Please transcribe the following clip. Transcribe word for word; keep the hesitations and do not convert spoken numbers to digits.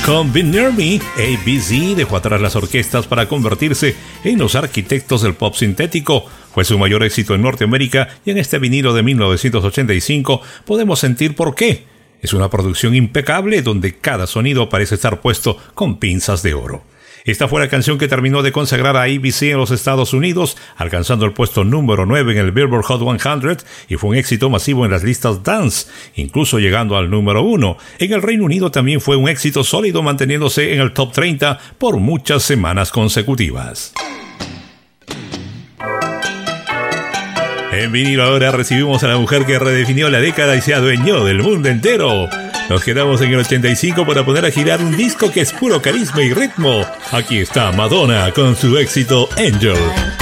Con Be Near Me, A B C dejó atrás las orquestas para convertirse en los arquitectos del pop sintético. Fue su mayor éxito en Norteamérica y en este vinilo de mil novecientos ochenta y cinco podemos sentir por qué. Es una producción impecable donde cada sonido parece estar puesto con pinzas de oro. Esta fue la canción que terminó de consagrar a A B C en los Estados Unidos, alcanzando el puesto número nueve en el Billboard Hot cien y fue un éxito masivo en las listas dance, incluso llegando al número uno. En el Reino Unido también fue un éxito sólido, manteniéndose en el top treinta por muchas semanas consecutivas. En vinilo ahora recibimos a la mujer que redefinió la década y se adueñó del mundo entero. Nos quedamos en el ochenta y cinco para poner a girar un disco que es puro carisma y ritmo. Aquí está Madonna con su éxito Angel.